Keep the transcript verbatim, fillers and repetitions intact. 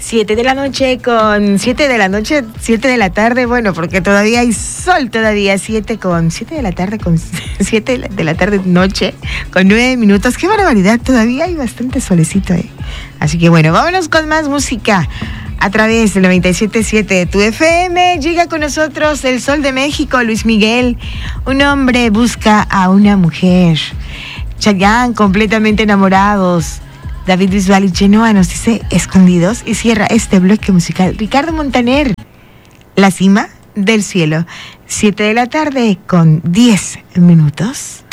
Siete de la noche con siete de la noche, siete de la tarde, bueno, porque todavía hay sol todavía, siete con siete de la tarde con siete de la tarde noche con nueve minutos. Qué barbaridad, todavía hay bastante solecito, eh. Así que bueno, vámonos con más música a través del noventa y siete punto siete de tu F M. Llega con nosotros el Sol de México, Luis Miguel. Un hombre busca a una mujer. Chayanne, completamente enamorados. David Bisbal y Chenoa nos dice Escondidos, y cierra este bloque musical Ricardo Montaner, La Cima del Cielo. Siete de la tarde con diez minutos.